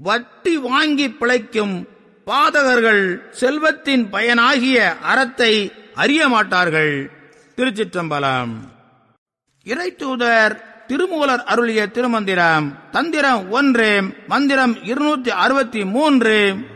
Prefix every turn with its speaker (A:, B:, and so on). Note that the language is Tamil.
A: வட்டி வாங்கி பிழைக்கும் பாதகர்கள் செல்வத்தின் பயனாகிய அறத்தை அறிய மாட்டார்கள். திருச்சிற்றம்பலம். இறைத்தூதர் திருமூலர் அருளிய திருமந்திரம். தந்திரம் 1, மந்திரம் 263.